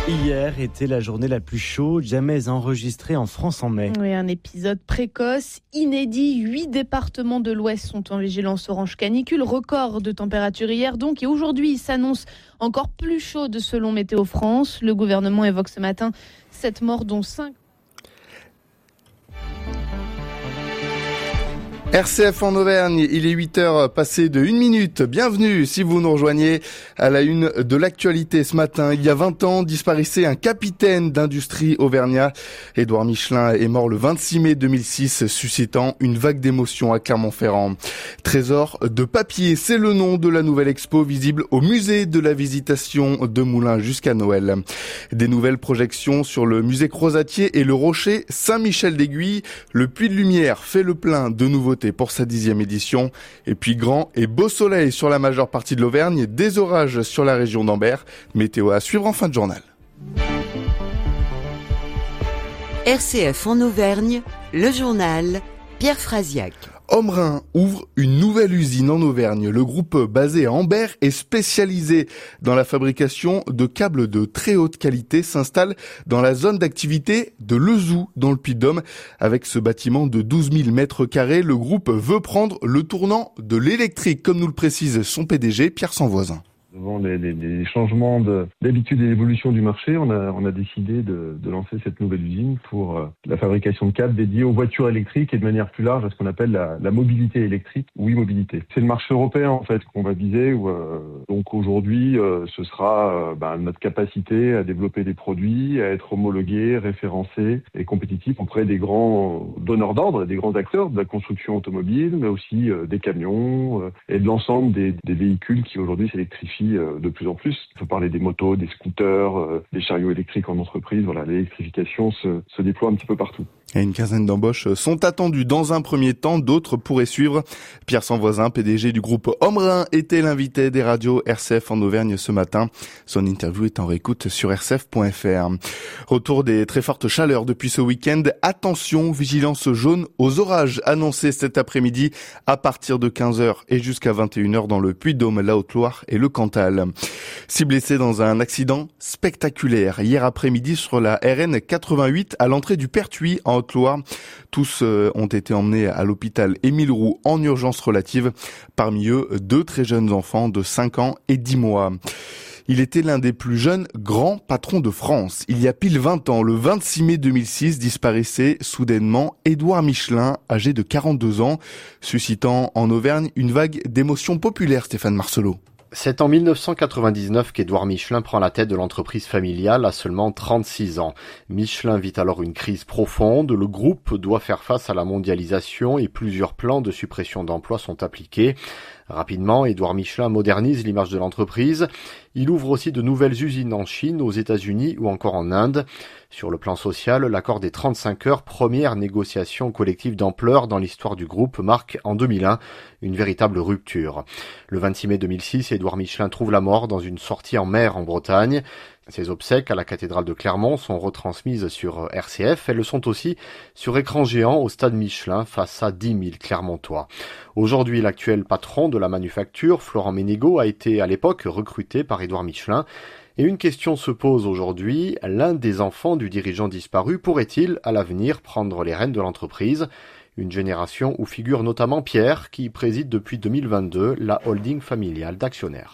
Hier était la journée la plus chaude jamais enregistrée en France en mai. Oui, un épisode précoce, inédit. 8 départements de l'Ouest sont en vigilance orange canicule. Record de température hier donc. Et aujourd'hui, il s'annonce encore plus chaude selon Météo France. Le gouvernement évoque ce matin 7 morts dont 5. RCF en Auvergne, il est 8h passé de 1 minute. Bienvenue si vous nous rejoignez à la une de l'actualité ce matin. Il y a 20 ans, disparaissait un capitaine d'industrie auvergnat. Édouard Michelin est mort le 26 mai 2006, suscitant une vague d'émotion à Clermont-Ferrand. Trésor de papier, c'est le nom de la nouvelle expo visible au musée de la Visitation de Moulins jusqu'à Noël. Des nouvelles projections sur le musée Crozatier et le rocher Saint-Michel-d'Aiguille. Le Puy de Lumière fait le plein de nouveautés pour sa 10e édition. Et puis grand et beau soleil sur la majeure partie de l'Auvergne, des orages sur la région d'Ambert. Météo à suivre en fin de journal. RCF en Auvergne, le journal Pierre Frasiac. Ombrun ouvre une nouvelle usine en Auvergne. Le groupe basé à Ambert est spécialisé dans la fabrication de câbles de très haute qualité, s'installe dans la zone d'activité de Lezoux dans le Puy-de-Dôme. Avec ce bâtiment de 12 000 mètres carrés, le groupe veut prendre le tournant de l'électrique, comme nous le précise son PDG Pierre Sanvoisin. Devant les changements d'habitude et l'évolution du marché, on a décidé de lancer cette nouvelle usine pour la fabrication de câbles dédiés aux voitures électriques et de manière plus large à ce qu'on appelle la mobilité électrique ou e-mobilité. C'est le marché européen en fait qu'on va viser. Donc aujourd'hui, ce sera notre capacité à développer des produits, à être homologués, référencés et compétitifs auprès des grands donneurs d'ordre, des grands acteurs de la construction automobile, mais aussi des camions et de l'ensemble des véhicules qui aujourd'hui s'électrifient de plus en plus. Il faut parler des motos, des scooters, des chariots électriques en entreprise. Voilà, l'électrification se déploie un petit peu partout. Et une quinzaine d'embauches sont attendues dans un premier temps, d'autres pourraient suivre. Pierre Sanvoisin, PDG du groupe Ombrun, était l'invité des radios RCF en Auvergne ce matin. Son interview est en réécoute sur rcf.fr. Retour des très fortes chaleurs depuis ce week-end. Attention, vigilance jaune aux orages annoncés cet après-midi à partir de 15h et jusqu'à 21h dans le Puy-de-Dôme, la Haute-Loire et le Cantal. 6 blessés dans un accident spectaculaire hier après-midi sur la RN 88 à l'entrée du Pertuis en Haute-Loire. Tous ont été emmenés à l'hôpital Émile Roux en urgence relative. Parmi eux, 2 très jeunes enfants de 5 ans et 10 mois. Il était l'un des plus jeunes grands patrons de France. Il y a pile 20 ans, le 26 mai 2006, disparaissait soudainement Édouard Michelin, âgé de 42 ans, suscitant en Auvergne une vague d'émotions populaires, Stéphane Marcelot. C'est en 1999 qu'Édouard Michelin prend la tête de l'entreprise familiale à seulement 36 ans. Michelin vit alors une crise profonde. Le groupe doit faire face à la mondialisation et plusieurs plans de suppression d'emplois sont appliqués. Rapidement, Édouard Michelin modernise l'image de l'entreprise. Il ouvre aussi de nouvelles usines en Chine, aux États-Unis ou encore en Inde. Sur le plan social, l'accord des 35 heures, première négociation collective d'ampleur dans l'histoire du groupe, marque en 2001 une véritable rupture. Le 26 mai 2006, Édouard Michelin trouve la mort dans une sortie en mer en Bretagne. Ses obsèques à la cathédrale de Clermont sont retransmises sur RCF. Elles le sont aussi sur écran géant au stade Michelin face à 10 000 Clermontois. Aujourd'hui, l'actuel patron de la manufacture, Florent Ménégo, a été à l'époque recruté par Édouard Michelin. Et une question se pose aujourd'hui, l'un des enfants du dirigeant disparu pourrait-il à l'avenir prendre les rênes de l'entreprise ? Une génération où figure notamment Pierre, qui préside depuis 2022 la holding familiale d'actionnaires.